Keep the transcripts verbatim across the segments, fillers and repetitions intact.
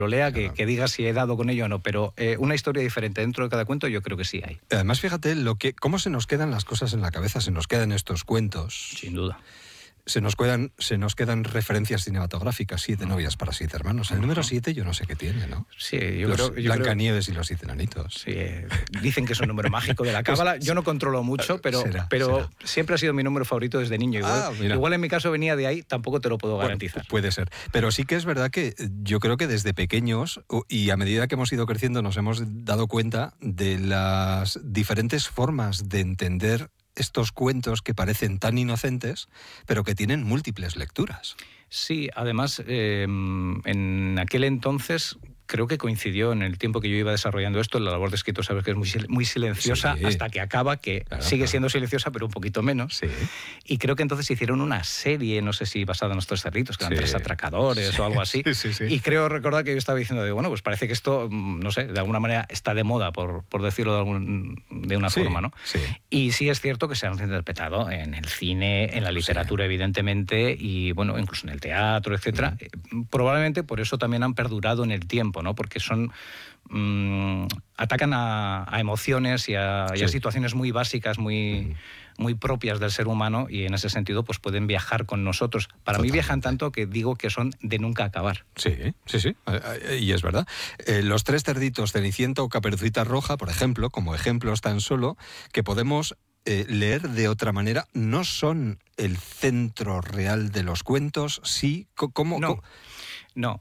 lo lea, claro. que, que diga si he dado con ello o no, pero eh, una historia diferente dentro de cada cuento yo creo que sí hay. Además, fíjate lo que, cómo se nos quedan las cosas en la cabeza, se nos quedan estos cuentos. Sin duda. Se nos quedan, se nos quedan referencias cinematográficas, Siete novias para siete hermanos. El número siete yo no sé qué tiene, ¿no? Sí, yo Los creo... Yo Blancanieves creo, y los siete enanitos. Sí, eh, dicen que es un número mágico de la cábala. Yo no controlo mucho, pero, será, pero será. siempre ha sido mi número favorito desde niño. Igual, Ah, mira. igual en mi caso venía de ahí, tampoco te lo puedo Bueno, garantizar. puede ser. Pero sí que es verdad que yo creo que desde pequeños y a medida que hemos ido creciendo nos hemos dado cuenta de las diferentes formas de entender estos cuentos que parecen tan inocentes, pero que tienen múltiples lecturas. Sí, además, eh, en aquel entonces creo que coincidió en el tiempo que yo iba desarrollando esto, la labor de escritor, sabes que es muy, muy silenciosa Sí. hasta que acaba, que Claro, sigue claro. siendo silenciosa, pero un poquito menos. Sí. Y creo que entonces hicieron una serie, no sé si basada en los Tres Cerditos, que eran Sí. tres atracadores Sí. o algo así. Sí, sí, sí. Y creo recordar que yo estaba diciendo, de, bueno, pues parece que esto, no sé, de alguna manera está de moda, por, por decirlo de, algún, de una Sí, forma, ¿no? sí. Y sí es cierto que se han interpretado en el cine, en la literatura, sí. evidentemente, y bueno, incluso en el teatro, etcétera. Uh-huh. Probablemente por eso también han perdurado en el tiempo, ¿no? Porque son mmm, atacan a, a emociones y a, sí. y a situaciones muy básicas, muy, uh-huh. muy propias del ser humano, y en ese sentido pues pueden viajar con nosotros. Para Totalmente. mí viajan tanto que digo que son de nunca acabar. Sí, sí, sí, y es verdad. Eh, los Tres Cerditos, Cenicienta o Caperucita Roja, por ejemplo, como ejemplos tan solo, que podemos eh, leer de otra manera, no son el centro real de los cuentos, sí, ¿cómo? No, ¿cómo? no.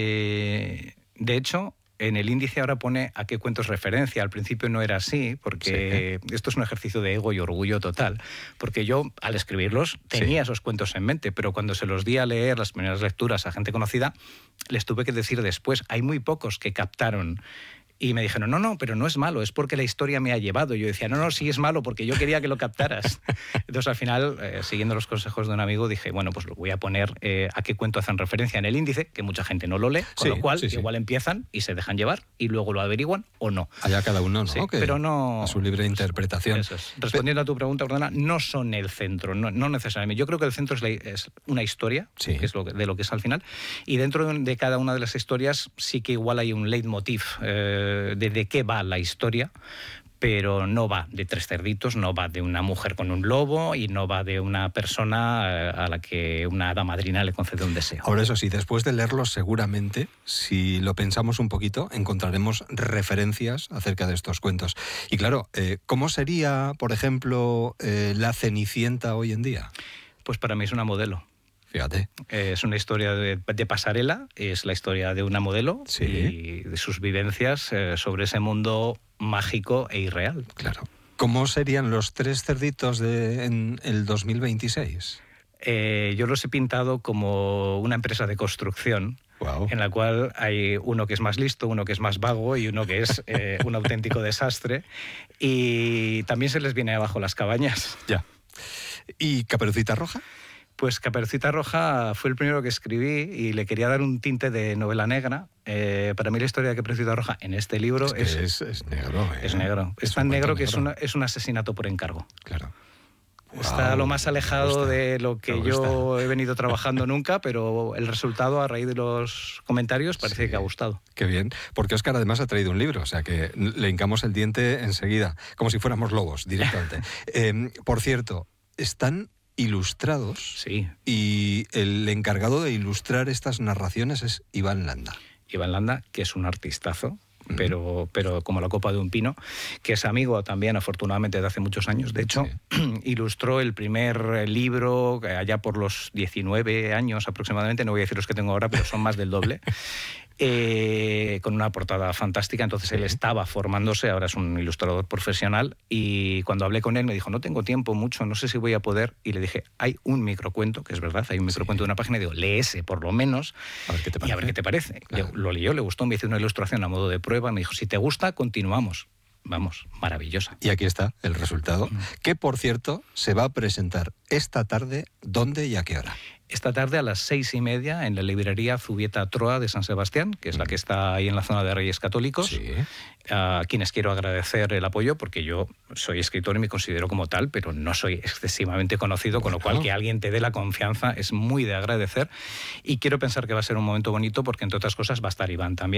Eh, de hecho, en el índice ahora pone a qué cuentos referencia. Al principio no era así, porque sí. esto es un ejercicio de ego y orgullo total. Porque yo, al escribirlos, tenía sí. esos cuentos en mente, pero cuando se los di a leer las primeras lecturas a gente conocida, les tuve que decir después, hay muy pocos que captaron. Y me dijeron, no, no, pero no es malo, es porque la historia me ha llevado. Y yo decía, no, no, sí es malo, porque yo quería que lo captaras. Entonces, al final, eh, siguiendo los consejos de un amigo, dije, bueno, pues lo voy a poner eh, a qué cuento hacen referencia en el índice, que mucha gente no lo lee, con sí, lo cual sí, sí. igual empiezan y se dejan llevar y luego lo averiguan o no. Allá cada uno, ¿no? Sí, que pero no... a su libre interpretación. Eso es. Respondiendo pero... a tu pregunta, Ordena, no son el centro, no, no necesariamente. Yo creo que el centro es, la, es una historia, sí. que es lo que, de lo que es al final, y dentro de, de cada una de las historias sí que igual hay un leitmotiv eh, de, de qué va la historia, pero no va de tres cerditos, no va de una mujer con un lobo y no va de una persona a la que una hada madrina le concede un deseo. Ahora, eso sí, después de leerlos seguramente, si lo pensamos un poquito, encontraremos referencias acerca de estos cuentos. Y claro, eh, ¿cómo sería, por ejemplo, eh, la Cenicienta hoy en día? Pues para mí es una modelo. Fíjate. Es una historia de, de pasarela, es la historia de una modelo sí. y de sus vivencias eh, sobre ese mundo mágico e irreal. Claro. ¿Cómo serían los Tres Cerditos de, en el dos mil veintiséis? Eh, yo los he pintado como una empresa de construcción. Wow. En la cual hay uno que es más listo, uno que es más vago y uno que es eh, un auténtico desastre. Y también se les viene abajo las cabañas. Ya. ¿Y Caperucita Roja? Pues Caperucita Roja fue el primero que escribí y le quería dar un tinte de novela negra. Eh, para mí la historia de Caperucita Roja en este libro es... Que es, es, es negro. ¿eh? Es negro. Es, es tan negro que negro. Es, una, es un asesinato por encargo. Claro. Está wow, lo más alejado de lo que yo he venido trabajando nunca, pero el resultado a raíz de los comentarios parece sí, que ha gustado. Qué bien, porque Óscar además ha traído un libro, o sea que le hincamos el diente enseguida, como si fuéramos lobos directamente. eh, por cierto, están ilustrados sí. y el encargado de ilustrar estas narraciones es Iván Landa. Iván Landa, que es un artistazo. Pero, pero como la copa de un pino, que es amigo también, afortunadamente, de hace muchos años. De hecho, sí. ilustró el primer libro allá por los diecinueve años aproximadamente, no voy a decir los que tengo ahora, pero son más del doble, eh, con una portada fantástica. Entonces sí. él estaba formándose, ahora es un ilustrador profesional, y cuando hablé con él me dijo, no tengo tiempo mucho, no sé si voy a poder, y le dije, hay un microcuento, que es verdad, hay un microcuento sí. de una página, y digo, lee ese por lo menos, a ver qué te parece. y a ver qué te parece. Claro. Lo leyó, le gustó, me hizo una ilustración a modo de prueba, me dijo, si te gusta, continuamos. vamos, maravillosa. Y aquí está el resultado, mm. que por cierto se va a presentar esta tarde, ¿dónde y a qué hora? Esta tarde a las seis y media en la librería Zubieta Troa de San Sebastián, que es mm. la que está ahí en la zona de Reyes Católicos, sí. a quienes quiero agradecer el apoyo, porque yo soy escritor y me considero como tal, pero no soy excesivamente conocido, bueno. Con lo cual que alguien te dé la confianza es muy de agradecer, y quiero pensar que va a ser un momento bonito porque, entre otras cosas, va a estar Iván también.